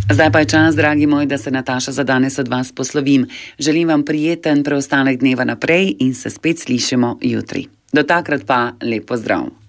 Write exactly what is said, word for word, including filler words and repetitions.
Zdaj pa je čas, dragi moji, da se Nataša za danes od vas poslovim. Želim vam prijeten preostanek dneva naprej in se spet slišimo jutri. Do takrat pa lep pozdrav.